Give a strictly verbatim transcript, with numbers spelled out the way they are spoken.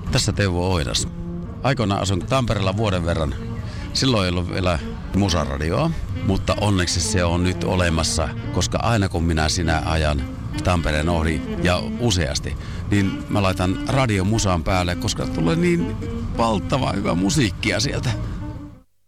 Tässä Teuvo Oinas. Aikoinaan asun Tampereella vuoden verran. Silloin ei ollut vielä musaradioa, mutta onneksi se on nyt olemassa, koska aina kun minä sinä ajan Tampereen ohi ja useasti, niin mä laitan radion musaan päälle, koska tulee niin valtava hyvä musiikkia sieltä.